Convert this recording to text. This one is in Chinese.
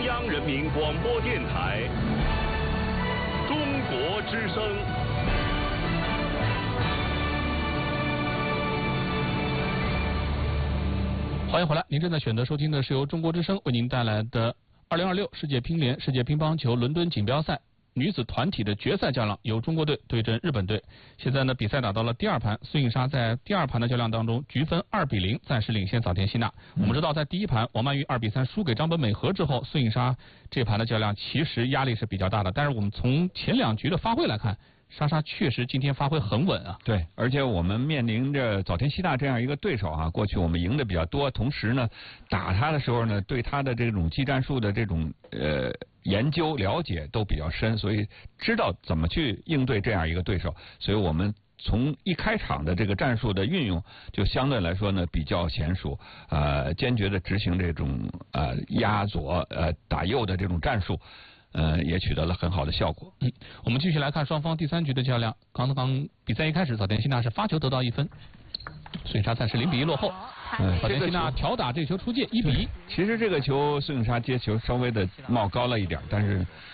央人民广播电台中国之声。 欢迎回来，您正在选择收听的是由中国之声为您带来的2026世界乒联世界乒乓球伦敦锦标赛女子团体的决赛较量，由中国队对阵日本队。现在呢，比赛打到了第二盘，孙颖莎在第二盘的较量当中，局分2-0，暂时领先早田希娜。我们知道，在第一盘王曼玉2-3输给张本美和之后，孙颖莎这盘的较量其实压力是比较大的。但是我们从前2局的发挥来看，莎莎确实今天发挥很稳啊。 对，而且我们面临着早田希娜这样一个对手啊，过去我们赢的比较多，同时呢，打他的时候呢，对他的这种技战术的这种研究了解都比较深，所以知道怎么去应对这样一个对手，所以我们从一开场的这个战术的运用就相对来说呢比较娴熟，坚决的执行这种压左打右的这种战术。也取得了很好的效果。 我们继续来看双方第3局的较量。刚刚比赛一开始，早田希娜是发球得到1分，孙颖莎暂时0-1落后。早田希娜挑打这球出界1-1。 其实这个球孙颖莎接球稍微的冒高了一点，但是